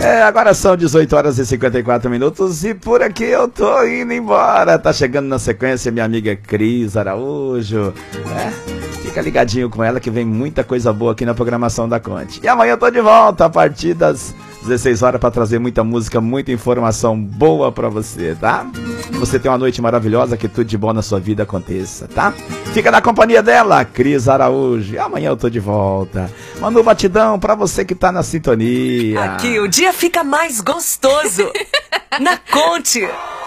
Agora são 18 horas e 54 minutos e por aqui eu tô indo embora. Tá chegando na sequência minha amiga Cris Araújo. Fica ligadinho com ela que vem muita coisa boa aqui na programação da Conte. E amanhã eu tô de volta a partir das 16 horas para trazer muita música, muita informação boa pra você, tá? Você tem uma noite maravilhosa, que tudo de bom na sua vida aconteça, tá? Fica na companhia dela, Cris Araújo. E amanhã eu tô de volta. Manda um batidão pra você que tá na sintonia. Aqui o dia fica mais gostoso. Na Conte.